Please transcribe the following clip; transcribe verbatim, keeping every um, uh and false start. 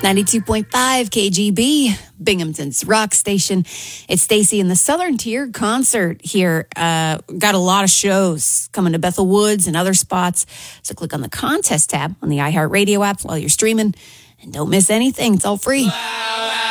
ninety-two point five K G B, Binghamton's rock station. It's Stacy in the Southern Tier concert here. Uh, got a lot of shows coming to Bethel Woods and other spots. So click on the contest tab on the iHeartRadio app while you're streaming. And don't miss anything. It's all free. Wow.